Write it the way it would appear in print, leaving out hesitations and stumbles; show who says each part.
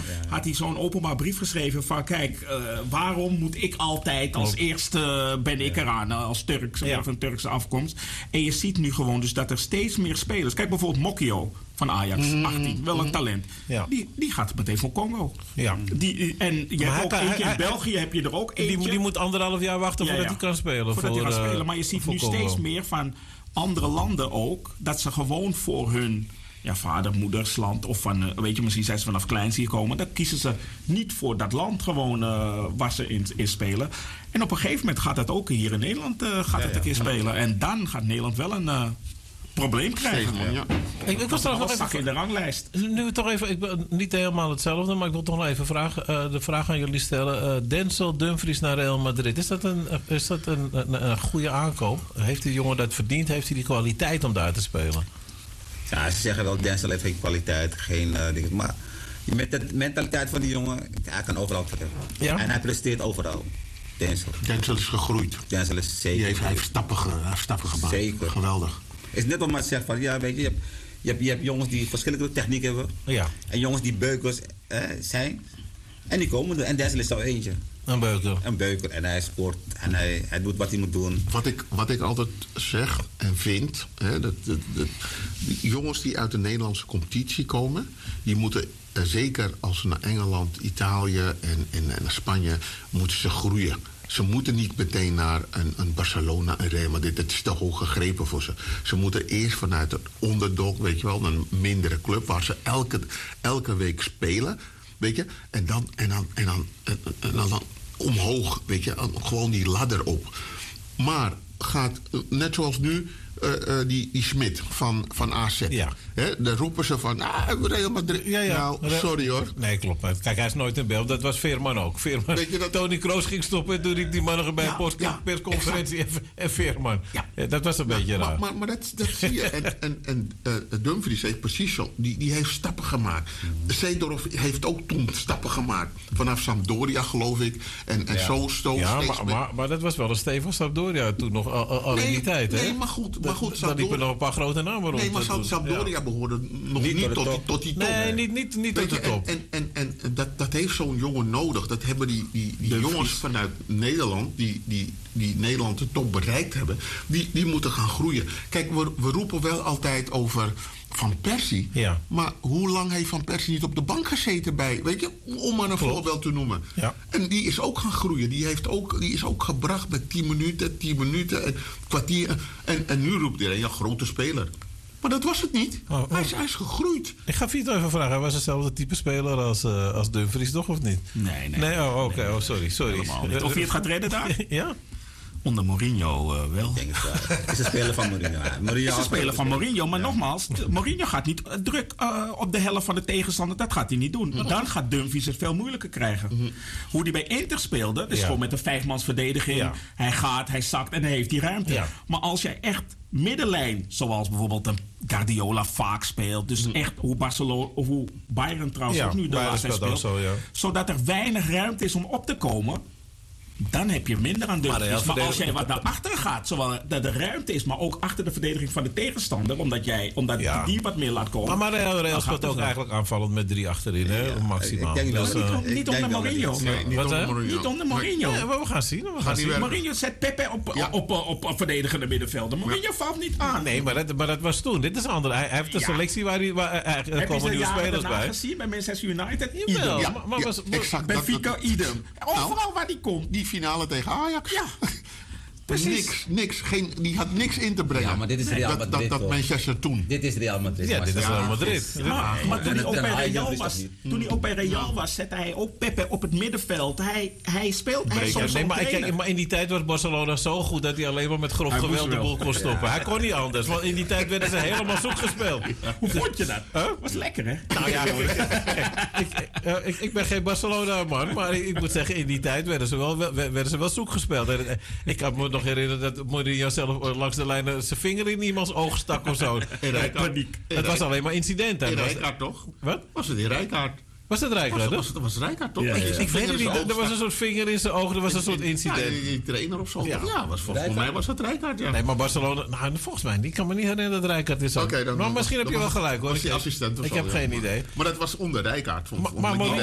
Speaker 1: had hij zo'n openbaar brief geschreven van kijk, waarom moet ik altijd als eerste ben ik eraan als Turkse of een Turkse afkomst. En je ziet nu gewoon dus dat er steeds meer spelers. Kijk bijvoorbeeld Mokio van Ajax, 18, wel een talent. Ja. Die gaat meteen voor Congo. Ja. En je hebt ook eentje in België, heb je er ook eentje.
Speaker 2: Die moet 1,5 jaar wachten voordat hij kan spelen.
Speaker 1: Voordat hij gaat spelen. Maar je ziet nu steeds meer van andere landen ook, dat ze gewoon voor hun vader, moedersland of van, weet je, misschien zijn ze vanaf kleins hier komen. Dan kiezen ze niet voor dat land gewoon waar ze in spelen. En op een gegeven moment gaat dat ook hier in Nederland een keer spelen. En dan gaat Nederland wel een probleem krijgen.
Speaker 2: Ik was
Speaker 1: nog even in de ranglijst.
Speaker 2: Nu toch even, ik ben niet helemaal hetzelfde, maar ik wil toch nog even de vraag aan jullie stellen. Denzel Dumfries naar Real Madrid. Is dat een goede aankoop? Heeft die jongen dat verdiend? Heeft hij die kwaliteit om daar te spelen?
Speaker 3: Ja, ze zeggen wel, Denzel heeft geen kwaliteit, geen dingen. Maar met de mentaliteit van die jongen, hij kan overal trekken. Ja? En hij presteert overal.
Speaker 4: Denzel is gegroeid.
Speaker 3: Denzel is zeker.
Speaker 4: Hij heeft stappen gemaakt. Zeker. Geweldig.
Speaker 3: Het is net wat maar zegt van, ja, weet je, je hebt jongens die verschillende techniek hebben. Ja. En jongens die beukers zijn. En die komen er. En Denzel is zo eentje.
Speaker 2: Een beuker.
Speaker 3: En hij sport. En hij doet wat hij moet doen.
Speaker 4: Wat ik altijd zeg en vind. Dat jongens die uit de Nederlandse competitie komen. Die moeten zeker als ze naar Engeland, Italië en Spanje. Moeten ze groeien. Ze moeten niet meteen naar een Barcelona, een Real Madrid. Dat is te hoog gegrepen voor ze. Ze moeten eerst vanuit een onderdog, weet je wel, een mindere club waar ze elke week spelen. Weet je? En dan omhoog, weet je, gewoon die ladder op. Maar gaat, net zoals nu, die Smit van AZ. Ja. Daar roepen ze van, Real Madrid. Ja. Nou, sorry hoor.
Speaker 2: Nee, klopt. Kijk, hij is nooit in beeld. Dat was Veerman ook. Tony Kroos ging stoppen, toen riep die man nog bij een persconferentie en Veerman. Ja. Dat was een beetje raar.
Speaker 4: Maar dat zie je. En Dumfries heeft precies zo. Die heeft stappen gemaakt. Seedorf heeft ook toen stappen gemaakt. Vanaf Sampdoria, geloof ik. En zo
Speaker 2: maar dat was wel een stevig Sampdoria toen nog al in die tijd. Hè?
Speaker 4: Nee, maar goed.
Speaker 2: Daar liepen nog een paar grote namen rond.
Speaker 4: Nee, maar Sampdoria behoorde nog niet tot die top.
Speaker 2: Nee, niet tot de top.
Speaker 4: En dat heeft zo'n jongen nodig. Dat hebben die jongens vanuit Nederland, die Nederland de top bereikt hebben, die moeten gaan groeien. Kijk, we roepen wel altijd over Van Persie. Ja. Maar hoe lang heeft Van Persie niet op de bank gezeten bij, weet je, om maar een voorbeeld te noemen. Ja. En die is ook gaan groeien. Die is ook gebracht met 10 minuten, een kwartier. En nu roept iedereen, grote speler. Maar dat was het niet. Hij is gegroeid.
Speaker 2: Ik ga Vito even vragen. Hij was hetzelfde type speler als Dumfries, toch? Of niet?
Speaker 1: Nee.
Speaker 2: Oké. Sorry.
Speaker 1: Of hij het gaat redden daar?
Speaker 2: Ja.
Speaker 1: Onder Mourinho wel.
Speaker 3: Ik denk het wel. Het is een speler van Mourinho.
Speaker 1: Het is een speler van Mourinho. Maar nogmaals, Mourinho gaat niet druk op de helft van de tegenstander. Dat gaat hij niet doen. Dan gaat Dumfries het veel moeilijker krijgen. Hoe hij bij Inter speelde, dus gewoon met een 5-mans verdediging. Ja. Hij gaat, hij zakt en dan heeft hij ruimte. Ja. Maar als jij echt middenlijn, zoals bijvoorbeeld een Guardiola vaak speelt. Dus echt hoe Barcelona of hoe Bayern trouwens ook nu de laatste speelt. Zodat er weinig ruimte is om op te komen. Dan heb je minder aan Dumfries. Maar als jij wat naar achteren gaat, zowel dat er ruimte is, maar ook achter de verdediging van de tegenstander, omdat die wat meer laat komen.
Speaker 2: Maar Real speelt ook eigenlijk aanvallend met 3 achterin, hè? Maximaal.
Speaker 1: Niet onder Mourinho. Niet onder Mourinho.
Speaker 2: We gaan zien.
Speaker 1: Mourinho zet Pepe op verdedigende middenvelden. Mourinho valt niet aan.
Speaker 2: Nee, maar dat was toen. Dit is anders. Hij heeft een selectie waar er komen nieuwe spelers bij.
Speaker 1: Heb je gezien bij Manchester United?
Speaker 2: Idem.
Speaker 1: Benfica, idem. Overal waar die komt.
Speaker 4: Die finale tegen Ajax.
Speaker 1: Ja. Precies.
Speaker 4: Niks. Die had niks in te brengen.
Speaker 3: Ja, maar dit is Real Madrid.
Speaker 4: Dat Manchester toen.
Speaker 3: Dit is Real Madrid.
Speaker 2: Ja, dit is Real Madrid.
Speaker 1: Maar toen hij ook bij Real was, zette hij ook Pepe op het middenveld. Hij speelt soms
Speaker 2: maar in die tijd was Barcelona zo goed dat hij alleen maar met grof geweld de boel kon stoppen. Hij kon niet anders, want in die tijd werden ze helemaal zoek gespeeld.
Speaker 1: Hoe vond je dat? Was lekker, hè?
Speaker 2: Nou ja, ik ben geen Barcelona-man, maar ik moet zeggen, in die tijd werden ze wel zoek gespeeld. Ik kan me nog herinneren dat Mourinho zelf langs de lijn zijn vinger in iemands oog stak of zo. Het was alleen maar incidenten.
Speaker 4: In Rijkaard toch?
Speaker 2: Wat?
Speaker 4: Was het in Rijkaard?
Speaker 2: Was het Rijkaard?
Speaker 4: Dat was Rijkaard toch?
Speaker 2: Ja. Ik weet het niet. Er was een soort vinger in zijn oog. Er was een soort incident.
Speaker 4: Die trainer of zo. Ja, volgens mij was het Rijkaard. Ja.
Speaker 2: Nee, maar Barcelona... Nou, volgens mij. Ik kan me niet herinneren dat Rijkaard is. Maar misschien heb je wel gelijk hoor.
Speaker 4: Was die assistent of
Speaker 2: ik heb geen idee.
Speaker 4: Maar dat was onder Rijkaard.